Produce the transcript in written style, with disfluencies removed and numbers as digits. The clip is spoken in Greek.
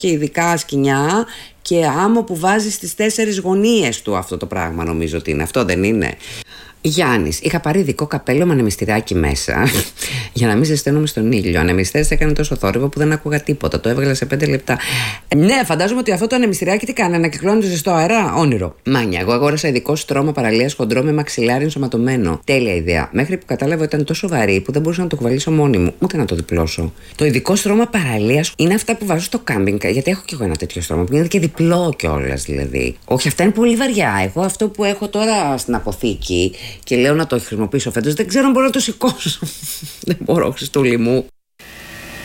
και ειδικά σκοινιά και άμμο που βάζει στις 4 γωνίες του. Αυτό το πράγμα νομίζω ότι είναι. Αυτό δεν είναι? Γιάννης, είχα πάρει ειδικό καπέλο με ανεμιστηράκι μέσα για να μην ζεσταίνομαι στον ήλιο. Ο ανεμιστήρας έκανε τόσο θόρυβο που δεν άκουγα τίποτα. Το έβγαλα σε 5 λεπτά. Ναι, φαντάζομαι ότι αυτό το ανεμιστηράκι τι κάνει, ανακυκλώνει το ζεστό αέρα. Όνειρο. Μάνια, εγώ αγόρασα ειδικό στρώμα παραλίας χοντρό με μαξιλάρι ενσωματωμένο. Τέλεια ιδέα. Μέχρι που κατάλαβα ότι ήταν τόσο βαρύ που δεν μπορούσα να το κουβαλήσω μόνη μου, ούτε να το διπλώσω. Το ειδικό στρώμα παραλίας είναι αυτά που βάζω στο κάμπινγκ, γιατί έχω κι εγώ ένα τέτοιο στρώμα που είναι και διπλό κιόλα δηλαδή. Όχι, αυτά είναι πολύ βαριά. Εγώ αυτό που έχω τώρα στην αποθήκη και λέω να το χρησιμοποιήσω φέτος, δεν ξέρω αν μπορώ να το σηκώσω. Δεν μπορώ, Χριστούλη μου.